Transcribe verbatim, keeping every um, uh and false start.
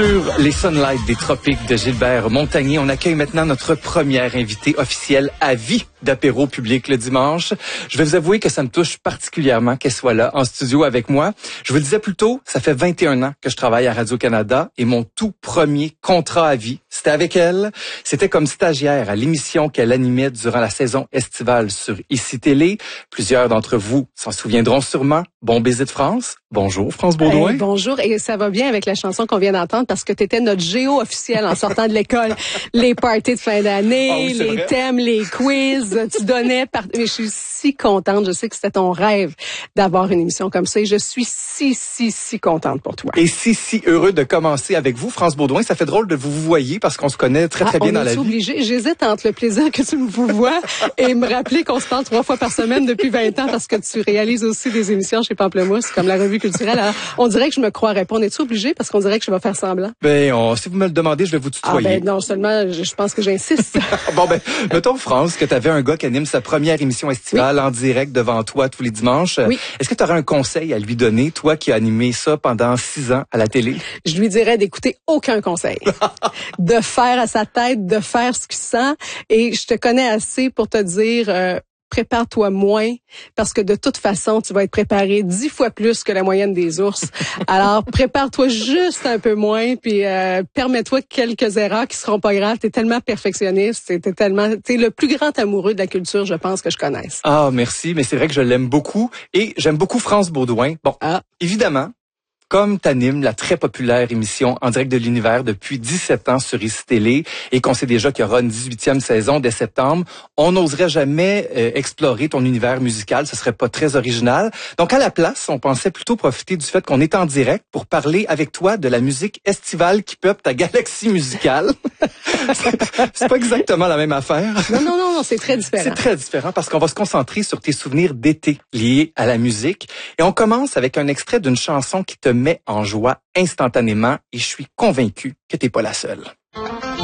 Sur les Sunlights des tropiques de Gilbert Montagnier, on accueille maintenant notre première invitée officielle à vie d'apéro public le dimanche. Je vais vous avouer que ça me touche particulièrement qu'elle soit là en studio avec moi. Je vous le disais plus tôt, ça fait vingt et un ans que je travaille à Radio-Canada et mon tout premier contrat à vie, c'était avec elle. C'était comme stagiaire à l'émission qu'elle animait durant la saison estivale sur Ici Télé. Plusieurs d'entre vous s'en souviendront sûrement. Bon baiser de France. Bonjour, France Baudouin. Hey, bonjour, et ça va bien avec la chanson qu'on vient d'entendre parce que tu étais notre géo officiel en sortant de l'école. Les parties de fin d'année, oh oui, les vrai. thèmes, les quiz, tu donnais par... Mais je suis si contente, je sais que c'était ton rêve d'avoir une émission comme ça et je suis si, si, si contente pour toi. Et si, si heureux de commencer avec vous, France Baudouin. Ça fait drôle de vous vous voyez parce qu'on se connaît très, très ah, bien dans la vie. Obligé. J'hésite entre le plaisir que tu me vous vois et me rappeler qu'on se parle trois fois par semaine depuis vingt ans parce que tu réalises aussi des émissions chez Pamplemousse comme la Revue culturelle. Alors, on dirait que je me croirais pas. On est-tu obligé parce qu'on dirait que je vais faire semblant? Ben, on, si vous me le demandez, je vais vous tutoyer. Ah ben non, seulement, je, je pense que j'insiste. Bon ben, mettons France, que tu avais un gars qui anime sa première émission estivale oui. en direct devant toi tous les dimanches. Oui. Est-ce que tu aurais un conseil à lui donner, toi qui as animé ça pendant six ans à la télé? Je lui dirais d'écouter aucun conseil. De faire à sa tête, de faire ce qu'il sent. Et je te connais assez pour te dire... Euh, prépare-toi moins parce que de toute façon, tu vas être préparé dix fois plus que la moyenne des ours. Alors, prépare-toi juste un peu moins puis euh, permets-toi quelques erreurs qui seront pas graves. T'es tellement perfectionniste, t'es tellement, t'es le plus grand amoureux de la culture, je pense, que je connaisse. Ah, merci, mais c'est vrai que je l'aime beaucoup et j'aime beaucoup France Baudouin. Bon, ah. évidemment, comme t'animes la très populaire émission En direct de l'univers depuis dix-sept ans sur Ici Télé et qu'on sait déjà qu'il y aura une dix-huitième saison dès septembre, on n'oserait jamais euh, explorer ton univers musical, ce serait pas très original. Donc à la place, on pensait plutôt profiter du fait qu'on est en direct pour parler avec toi de la musique estivale qui peuple ta galaxie musicale. C'est pas exactement la même affaire. Non, non, non, non, c'est très différent. C'est très différent parce qu'on va se concentrer sur tes souvenirs d'été liés à la musique. Et on commence avec un extrait d'une chanson qui te met en joie instantanément et je suis convaincu que t'es pas la seule.